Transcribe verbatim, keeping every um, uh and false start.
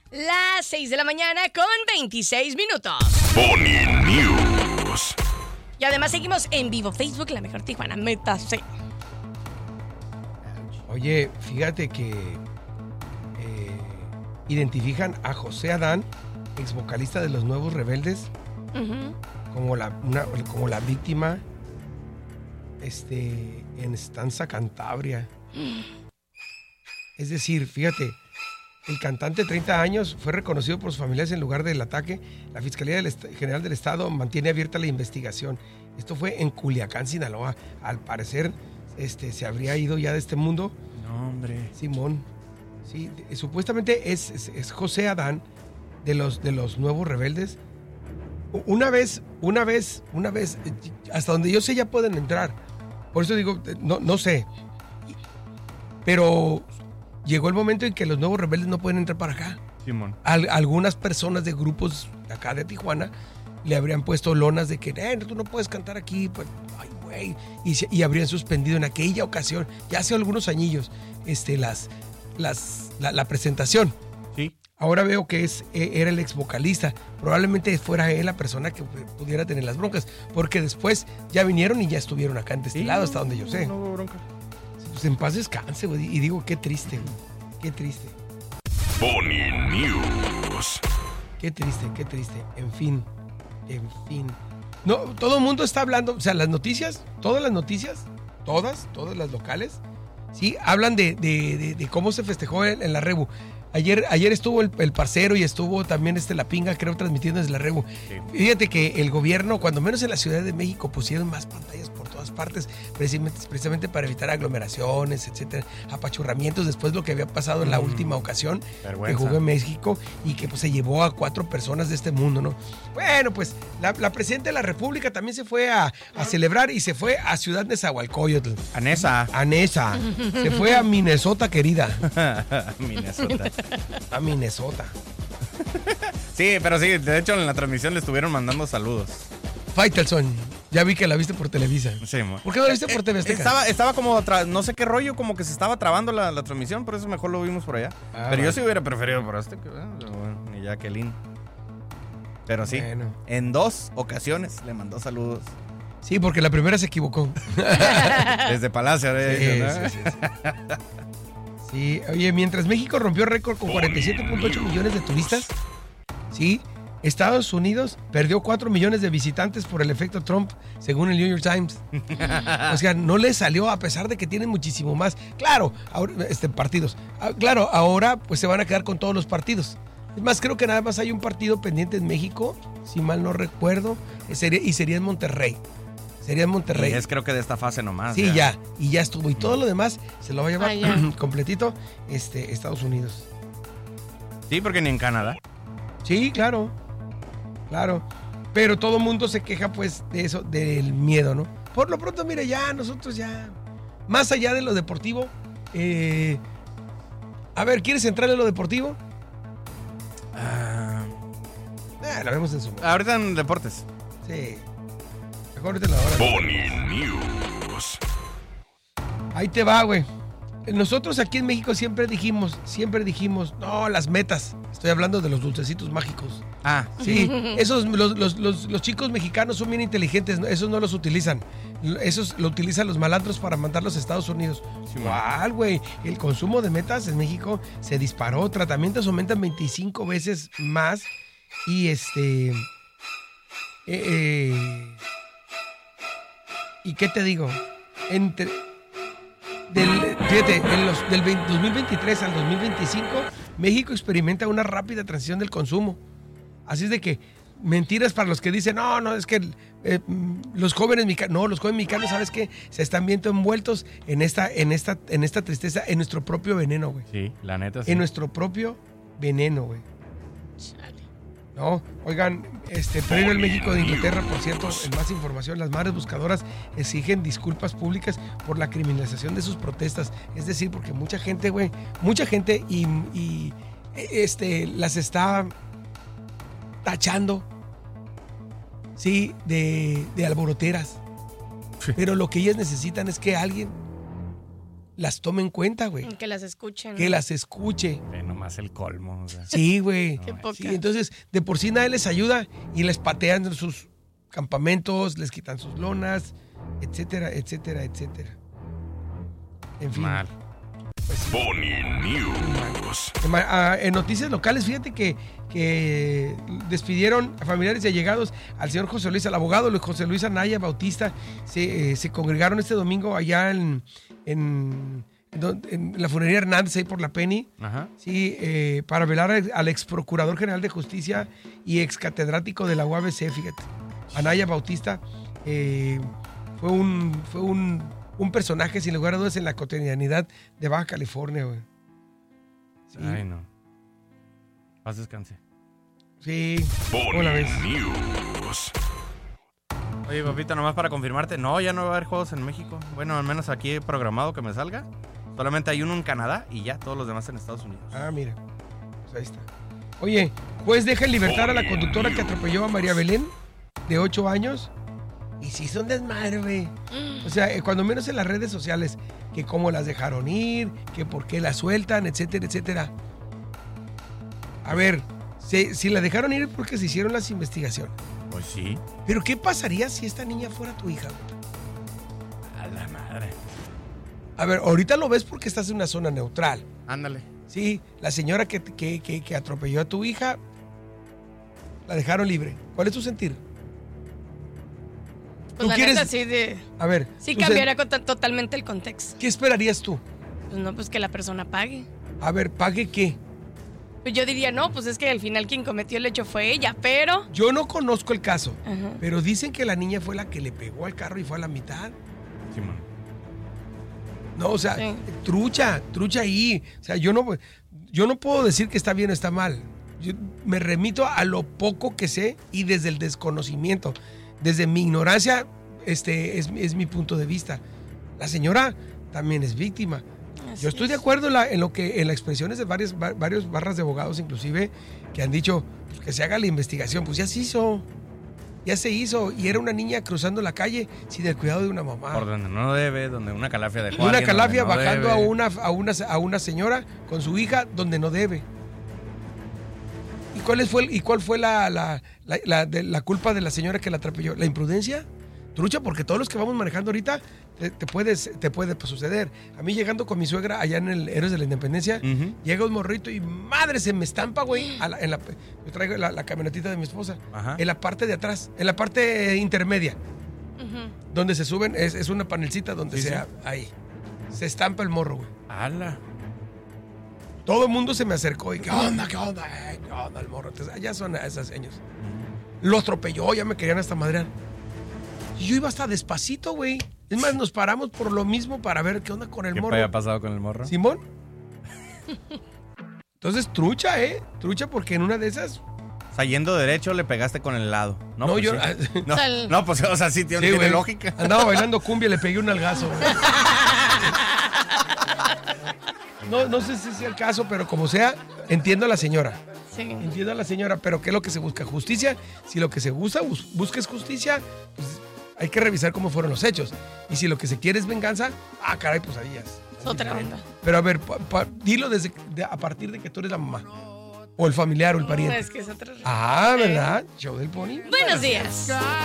Las seis de la mañana con veintiséis minutos. Pony News. Y además seguimos en vivo. Facebook, La Mejor Tijuana. Métase. Oye, fíjate que eh, identifican a José Adán, ex vocalista de Los Nuevos Rebeldes, uh-huh. como, la, una, como la víctima este, en Stanza Cantabria. Es decir, fíjate, el cantante de treinta años fue reconocido por sus familiares en lugar del ataque. La Fiscalía del Est- General del Estado mantiene abierta la investigación. Esto fue en Culiacán, Sinaloa. Al parecer, este, se habría ido ya de este mundo. No, hombre. Simón. Sí, supuestamente es, es, es José Adán de los, de los Nuevos Rebeldes. Una vez, una vez, una vez, hasta donde yo sé ya pueden entrar. Por eso digo, no, no sé. Pero llegó el momento en que los Nuevos Rebeldes no pueden entrar para acá. Simón. Al, algunas personas de grupos de acá de Tijuana le habrían puesto lonas de que eh, tú no puedes cantar aquí. Pues, ay, güey. Y, se, y habrían suspendido en aquella ocasión, ya hace algunos añillos, este, las, las, la, la presentación. Sí. Ahora veo que es, era el ex vocalista. Probablemente fuera él la persona que pudiera tener las broncas. Porque después ya vinieron y ya estuvieron acá en este sí, lado, hasta donde yo sé. No hubo bronca. Pues en paz descanse, güey. Y digo, qué triste, güey. Qué triste. Pony News. Qué triste, qué triste. En fin, en fin. No, todo el mundo está hablando, o sea, las noticias, todas las noticias, todas, todas las locales, sí, hablan de, de, de, de cómo se festejó en, en la Rebu. Ayer, ayer estuvo el, el parcero y estuvo también este, la Pinga, creo, transmitiendo desde la Rebu. Sí. Fíjate que el gobierno, cuando menos en la Ciudad de México, pusieron más pantallas por todas partes, precisamente, precisamente para evitar aglomeraciones, etcétera, apachurramientos, después de lo que había pasado en la mm. última ocasión Vergüenza. que jugó en México y que pues, se llevó a cuatro personas de este mundo, ¿no? Bueno, pues la, la presidenta de la República también se fue a, a celebrar y se fue a Ciudad Nezahualcóyotl. A Nesa. A Nesa. Se fue a Minnesota, querida. Minnesota. A Minnesota. Sí, pero sí, de hecho en la transmisión le estuvieron mandando saludos. Faitelson, ya vi que la viste por Televisa. Sí, mo. ¿Por qué no la viste por T V Azteca? Estaba, estaba como, tra- no sé qué rollo, como que se estaba trabando la, la transmisión, por eso mejor lo vimos por allá. Ah, pero vale. Yo sí hubiera preferido por Azteca, ¿eh? Ni Jacqueline. Pero sí, bueno. En dos ocasiones le mandó saludos. Sí, porque la primera se equivocó. Desde Palacio, ¿eh? Sí, ¿no? sí, sí, sí. Sí, oye, mientras México rompió récord con cuarenta y siete punto ocho millones de turistas, sí, Estados Unidos perdió cuatro millones de visitantes por el efecto Trump, según el New York Times. O sea, no le salió a pesar de que tienen muchísimo más. Claro, ahora, este, partidos. Claro, ahora pues se van a quedar con todos los partidos. Es más, creo que nada más hay un partido pendiente en México, si mal no recuerdo, sería, y sería en Monterrey. Sería en Monterrey. Y es creo que de esta fase nomás. Sí, ya, ya y ya estuvo. Y todo lo demás se lo va a llevar ah, completito este, Estados Unidos. Sí, porque ni en Canadá. Sí, claro. Claro. Pero todo el mundo se queja, pues, de eso, del miedo, ¿no? Por lo pronto, mire, ya, nosotros ya, más allá de lo deportivo, eh, a ver, ¿quieres entrar en lo deportivo? Ah, eh, la vemos en su... Ahorita en deportes. Sí. Mejor ahorita en la hora. Pony News. Ahí te va, güey. Nosotros aquí en México siempre dijimos, siempre dijimos, no, las metas. Estoy hablando de los dulcecitos mágicos. Ah. Sí, esos, los, los, los, los chicos mexicanos son bien inteligentes, esos no los utilizan. Esos lo utilizan los malandros para mandarlos a Estados Unidos. Igual, güey, el consumo de metas en México se disparó, tratamientos aumentan veinticinco veces más y este... Eh, eh, ¿y qué te digo? Entre... Del, fíjate, en los, del dos mil veintitrés al dos mil veinticinco, México experimenta una rápida transición del consumo. Así es de que, mentiras para los que dicen, no, no, es que eh, los jóvenes mexicanos, no, los jóvenes mexicanos, ¿sabes qué? Se están viendo envueltos en esta, en esta, en esta tristeza, en nuestro propio veneno, güey. Sí, la neta sí. En nuestro propio veneno, güey. No, oigan, este Premio al México de Inglaterra, por cierto, en más información, las madres buscadoras exigen disculpas públicas por la criminalización de sus protestas. Es decir, porque mucha gente, güey, mucha gente y, y este las está tachando, sí, de, de alboroteras. Sí. Pero lo que ellas necesitan es que alguien las tome en cuenta, güey. Que las escuchen. Que las escuche. Eh, nomás el colmo. O sea. Sí, güey. Qué poca. Sí, entonces, de por sí nadie les ayuda y les patean en sus campamentos, les quitan sus lonas, etcétera, etcétera, etcétera. En fin. Mal. Pues sí. Boni News. En noticias locales, fíjate que, que despidieron a familiares y allegados al señor José Luis, al abogado José Luis Anaya Bautista. Se, eh, se congregaron este domingo allá en, en, en la funeraria Hernández, ahí por la Penny. Ajá. Sí, eh, para velar al ex procurador general de justicia y ex catedrático de la U A B C, fíjate. Anaya Bautista eh, fue un... Fue un Un personaje, sin lugar a dudas, en la cotidianidad de Baja California, güey. Sí. Ay, no. Paz descanse. Sí. ¿Cómo la Boni ves? News. Oye, papita, nomás para confirmarte. No, ya no va a haber juegos en México. Bueno, al menos aquí he programado que me salga. Solamente hay uno en Canadá y ya todos los demás en Estados Unidos. Ah, mira. Pues ahí está. Oye, juez deja en libertad a la conductora que atropelló a María Belén, de ocho años. Y sí son desmadre, güey. O sea, eh, cuando menos en las redes sociales, que cómo las dejaron ir, que por qué las sueltan, etcétera, etcétera. A ver, si, si la dejaron ir porque se hicieron las investigaciones. Pues sí. Pero ¿qué pasaría si esta niña fuera tu hija, güey? A la madre. A ver, ahorita lo ves porque estás en una zona neutral. Ándale. Sí, la señora que, que, que, que atropelló a tu hija, la dejaron libre. ¿Cuál es tu sentir? Pues ¿Tú la quieres- neta, sí, de, A ver. sí tú cambiaría sen- con- totalmente el contexto. ¿Qué esperarías tú? Pues no, pues que la persona pague. A ver, ¿pague qué? Pues yo diría, no, pues es que al final quien cometió el hecho fue ella, pero... Yo no conozco el caso, Ajá. pero dicen que la niña fue la que le pegó al carro y fue a la mitad. Simón. No, o sea, Sí. trucha, trucha ahí. O sea, yo no, yo no puedo decir que está bien o está mal. Yo me remito a lo poco que sé y desde el desconocimiento, desde mi ignorancia, este es, es mi punto de vista. La señora también es víctima. Así Yo estoy de es. acuerdo en, la, en lo que en las expresiones de varios, va- varios barras de abogados, inclusive, que han dicho pues, que se haga la investigación. Pues ya se hizo, ya se hizo. Y era una niña cruzando la calle sin el cuidado de una mamá. Por donde no debe, donde una calafia dejó a Una alguien calafia donde no bajando debe. a una, a, una, a una señora con su hija donde no debe. ¿Y cuál fue, y cuál fue la, la, la, la- de- la culpa de la señora que la atropelló? ¿La imprudencia? Trucha, porque todos los que vamos manejando ahorita te, te, puedes, te puede pues, suceder. A mí llegando con mi suegra allá en el Héroes de la Independencia, Ujú. llega un morrito y madre se me estampa, güey. a la- en la, yo traigo la, la camionetita de mi esposa. Ajá. En la parte de atrás, en la parte intermedia. Ujú. Donde se suben, es, es una panelcita donde Sí, sea sí. ahí. Se estampa el morro, güey. Ala. Todo el mundo se me acercó y ¿qué onda? ¿Qué onda? Eh, ¿Qué onda el morro? Entonces, ya son esas señas. Lo atropelló, ya me querían hasta madrear. Y yo iba hasta despacito, güey. Es más, nos paramos por lo mismo para ver qué onda con el ¿Qué morro. había pasado con el morro? ¿Simón? Entonces, trucha, ¿eh? Trucha porque en una de esas... O sea, yendo derecho le pegaste con el lado. No, No, pues yo... sí. No, O sea, el- no, pues, o sea, sí tiene, Sí, tiene güey. lógica. Andaba bailando cumbia y le pegué un algazo. güey. No, no sé si es el caso, pero como sea, entiendo a la señora. Sí. Entiendo a la señora, pero ¿qué es lo que se busca? ¿Justicia? Si lo que se busca, bus- busca es justicia, pues hay que revisar cómo fueron los hechos. Y si lo que se quiere es venganza, ah, caray, pues ahí ya es. Es otra onda. Pero a ver, pa- pa- dilo desde de- a partir de que tú eres la mamá. O el familiar o el pariente. Es que es otra. Ah, ¿verdad? Show del pony. Buenos días.